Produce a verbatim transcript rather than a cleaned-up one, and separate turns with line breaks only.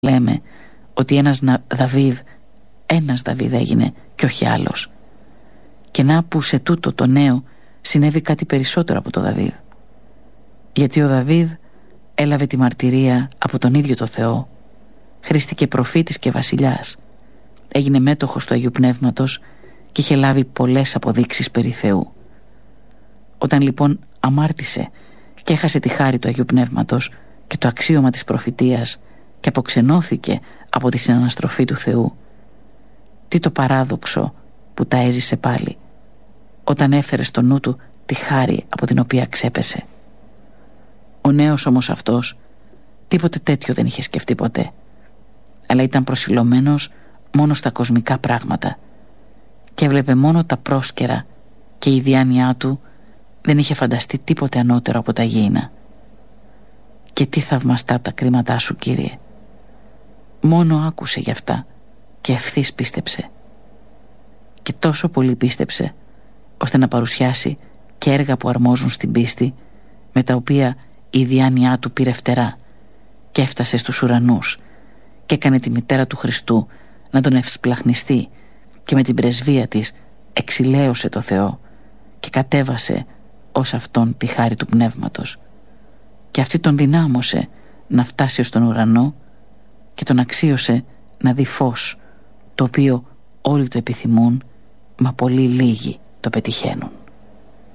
λέμε ότι ένας Δαβίδ, ένας Δαβίδ έγινε και όχι άλλος. Και να που σε τούτο το νέο συνέβη κάτι περισσότερο από το Δαβίδ. Γιατί ο Δαβίδ έλαβε τη μαρτυρία από τον ίδιο το Θεό, χρήστηκε προφήτης και βασιλιάς, έγινε μέτοχος του Αγίου Πνεύματος και είχε λάβει πολλές αποδείξεις περί Θεού. Όταν λοιπόν αμάρτησε και έχασε τη χάρη του Αγίου Πνεύματος και το αξίωμα της προφητείας και αποξενώθηκε από τη συναναστροφή του Θεού, τι το παράδοξο που τα έζησε πάλι όταν έφερε στο νου του τη χάρη από την οποία ξέπεσε. Ο νέος όμως αυτός τίποτε τέτοιο δεν είχε σκεφτεί ποτέ, αλλά ήταν προσιλωμένος μόνο στα κοσμικά πράγματα και έβλεπε μόνο τα πρόσκαιρα και η διάνοιά του δεν είχε φανταστεί τίποτε ανώτερο από τα γήινα. Και τι θαυμαστά τα κρίματά σου, Κύριε. Μόνο άκουσε γι' αυτά και ευθύς πίστεψε. Και τόσο πολύ πίστεψε ώστε να παρουσιάσει και έργα που αρμόζουν στην πίστη, με τα οποία η διάνοιά του πήρε φτερά και έφτασε στους ουρανούς και έκανε τη μητέρα του Χριστού να τον ευσπλαχνιστεί και με την πρεσβεία της εξηλαίωσε το Θεό και κατέβασε ως αυτόν τη χάρη του Πνεύματος. Και αυτή τον δυνάμωσε να φτάσει ως τον ουρανό και τον αξίωσε να δει φως, το οποίο όλοι το επιθυμούν, μα πολύ λίγοι το πετυχαίνουν.